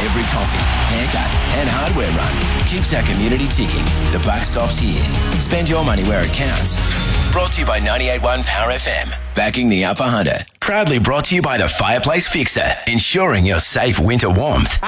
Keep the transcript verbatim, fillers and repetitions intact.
Every coffee, haircut and hardware run keeps our community ticking. The buck stops here. Spend your money where it counts. Brought to you by ninety-eight point one Power F M. Backing the Upper Hunter. Proudly brought to you by the Fireplace Fixer. Ensuring your safe winter warmth.